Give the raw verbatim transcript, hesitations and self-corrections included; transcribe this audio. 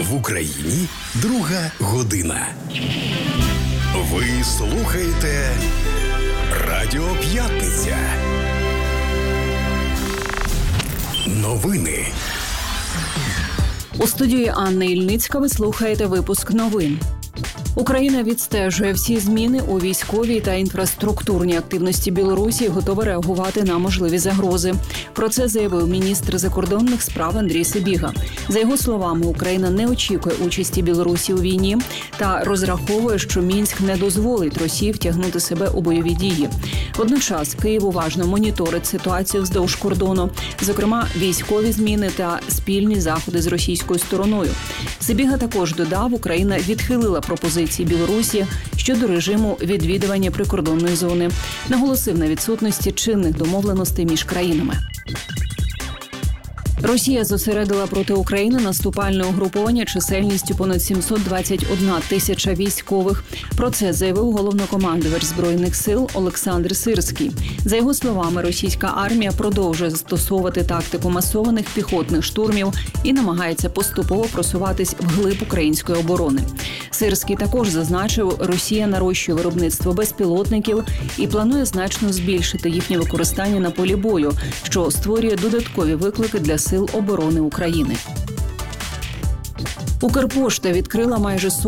В Україні друга година. Ви слухаєте Радіо П'ятниця. Новини. У студії Анна Ільницька ви слухаєте випуск новин. Україна відстежує всі зміни у військовій та інфраструктурній активності Білорусі і готова реагувати на можливі загрози. Про це заявив міністр закордонних справ Андрій Сибіга. За його словами, Україна не очікує участі Білорусі у війні та розраховує, що Мінськ не дозволить Росії втягнути себе у бойові дії. Водночас Київ уважно моніторить ситуацію вздовж кордону, зокрема військові зміни та спільні заходи з російською стороною. Сибіга також додав, Україна відхилила пропозиції Білорусі щодо режиму відвідування прикордонної зони. Наголосив на відсутності чинних домовленостей між країнами. Росія зосередила проти України наступальне угруповання чисельністю понад сімсот двадцять одна тисяча військових. Про це заявив головнокомандувач Збройних сил Олександр Сирський. За його словами, російська армія продовжує застосовувати тактику масованих піхотних штурмів і намагається поступово просуватись вглиб української оборони. Сирський також зазначив, Росія нарощує виробництво безпілотників і планує значно збільшити їхнє використання на полі бою, що створює додаткові виклики для Сил оборони України. Укрпошта відкрила майже